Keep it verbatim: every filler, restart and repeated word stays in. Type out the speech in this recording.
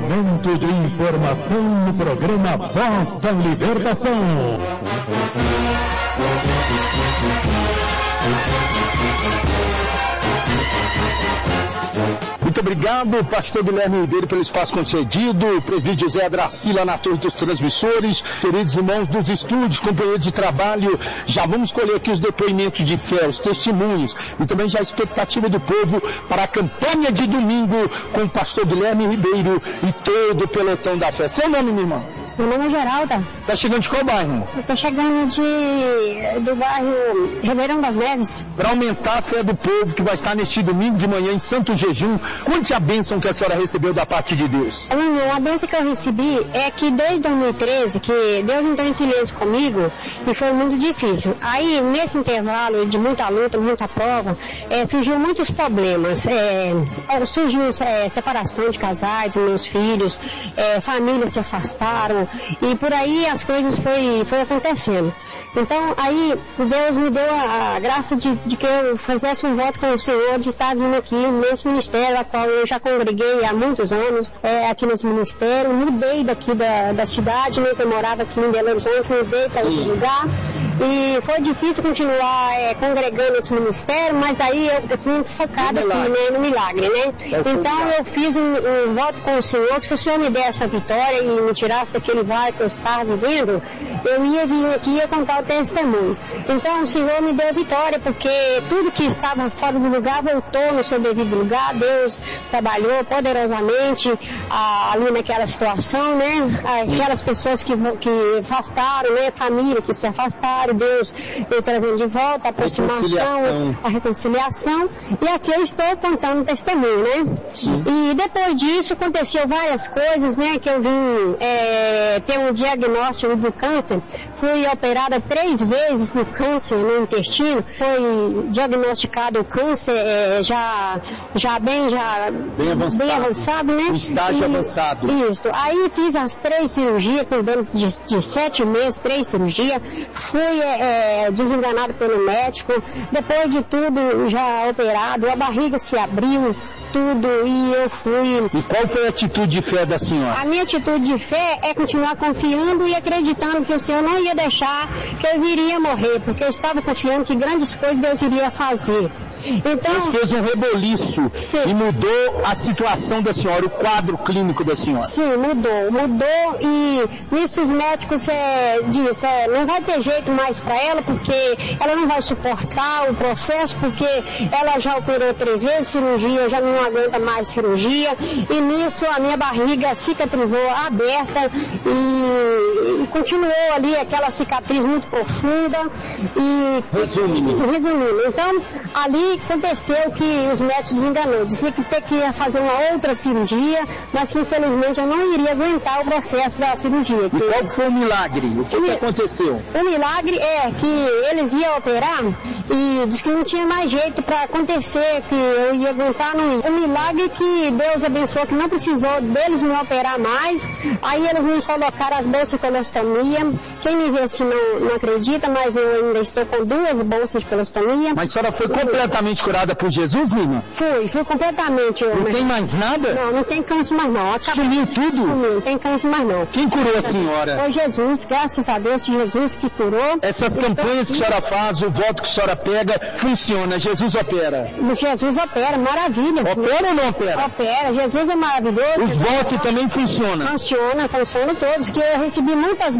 Momento de informação no programa Voz da Libertação. Muito obrigado, pastor Guilherme Ribeiro, pelo espaço concedido, presbítero José Adracila na torre dos transmissores, queridos irmãos dos estúdios, companheiros de trabalho. Já vamos colher aqui os depoimentos de fé, os testemunhos e também já a expectativa do povo para a campanha de domingo com o pastor Guilherme Ribeiro e todo o pelotão da fé. Seu nome, minha irmã? Meu nome é Geralda. Tá chegando de qual bairro? Eu tô chegando de, do bairro Ribeirão das Neves. Para aumentar a fé do povo que vai estar neste domingo de manhã em Santo Jejum, conte a bênção que a senhora recebeu da parte de Deus. A bênção que eu recebi é que desde dois mil e treze, que Deus entrou em silêncio comigo e foi muito difícil. Aí, nesse intervalo de muita luta, muita prova, é, surgiu muitos problemas. É, surgiu é, separação de casais, dos meus filhos, é, famílias se afastaram, e por aí as coisas foi, foi acontecendo. Então aí Deus me deu a, a graça de, de que eu fizesse um voto com o Senhor de estar vindo aqui nesse ministério, a qual eu já congreguei há muitos anos, é, aqui nesse ministério. Mudei daqui da, da cidade, né, que eu morava aqui em Belo Horizonte, mudei para outro lugar. E foi difícil continuar é, congregando esse ministério, mas aí eu assim, focada aqui, né, no milagre, né? Então eu fiz um, um voto com o Senhor, que se o Senhor me desse a vitória e me tirasse daquele vale que eu estava vivendo, eu ia vir aqui e ia contar o testemunho. Então o Senhor me deu a vitória, porque tudo que estava fora do lugar voltou no seu devido lugar. Deus trabalhou poderosamente a, ali naquela situação, né? Aquelas pessoas que, que afastaram, né? Família que se afastaram, Deus veio trazendo de volta a aproximação, a reconciliação, e aqui eu estou contando o testemunho, né? Sim. E depois disso aconteceu várias coisas, né? Que eu vim é, ter um diagnóstico do câncer, fui operada três vezes no câncer no intestino, foi diagnosticado o câncer é, já, já bem, já bem avançado, bem avançado, né? Um estágio e, avançado. Isso. Aí fiz as três cirurgias, cuidando de, de sete meses, três cirurgias, fui é, é, desenganado pelo médico, depois de tudo já operado, a barriga se abriu, tudo, e eu fui... E qual foi a atitude de fé da senhora? A minha atitude de fé é continuar confiando e acreditando que o Senhor não ia deixar que eu viria morrer, porque eu estava confiando que grandes coisas Deus iria fazer. Então, Deus fez um reboliço sim. E mudou a situação da senhora, o quadro clínico da senhora. Sim, mudou, mudou, e nisso os médicos é, disseram, é, não vai ter jeito mais para ela, porque ela não vai suportar o processo, porque ela já operou três vezes cirurgia, já não aguenta mais cirurgia, e nisso a minha barriga cicatrizou aberta e, e continuou ali aquela cicatriz muito profunda. E resumindo, resumindo então ali aconteceu que os médicos enganou, dizia que ter que fazer uma outra cirurgia, mas que infelizmente eu não iria aguentar o processo da cirurgia. E qual foi o milagre? O que, que aconteceu? O milagre é que eles iam operar e disse que não tinha mais jeito para acontecer, que eu ia aguentar, não ia. O milagre é que Deus abençoou, que não precisou deles me operar mais, aí eles me colocaram as bolsas de colostomia. Quem me vê assim não, não acredita, mas eu ainda estou com duas bolsas de colostomia. Mas a senhora foi completamente curada por Jesus, Lina? Fui, fui completamente. Não mas... tem mais nada? Não, não tem câncer mais não. Acabou. Sumiu tudo? Sumiu, não tem câncer mais não. Quem curou a senhora? Foi Jesus, graças a Deus, Jesus que curou. Essas campanhas que a senhora faz, o voto que a senhora pega, funciona, Jesus opera? Jesus opera, maravilha. Opera ou não opera? Opera, Jesus é maravilhoso. Os votos também funcionam? Funciona, funciona todos, que eu recebi muitas